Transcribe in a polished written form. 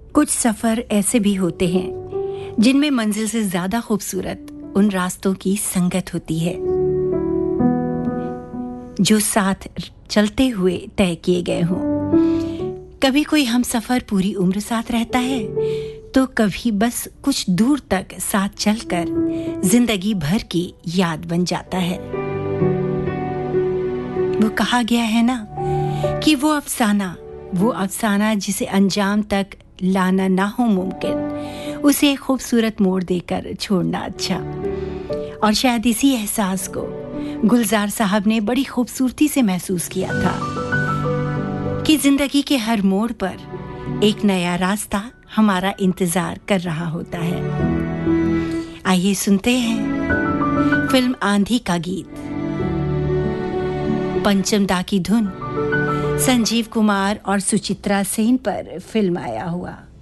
कुछ सफर ऐसे भी होते हैं जिनमें मंजिल से ज्यादा खूबसूरत उन रास्तों की संगत होती है जो साथ चलते हुए तय किए गए हों। कभी कोई हम सफर पूरी उम्र साथ रहता है तो कभी बस कुछ दूर तक साथ चलकर जिंदगी भर की याद बन जाता है। वो कहा गया है ना कि वो अफसाना जिसे अंजाम तक लाना ना हो मुमकिन, उसे एक खूबसूरत मोड़ देकर छोड़ना अच्छा। और शायद इसी एहसास को गुलजार साहब ने बड़ी खूबसूरती से महसूस किया था कि जिंदगी के हर मोड़ पर एक नया रास्ता हमारा इंतजार कर रहा होता है। आइए सुनते हैं फिल्म आंधी का गीत। पंचम दा की धुन, संजीव कुमार और सुचित्रा सेन पर फिल्म आया हुआ।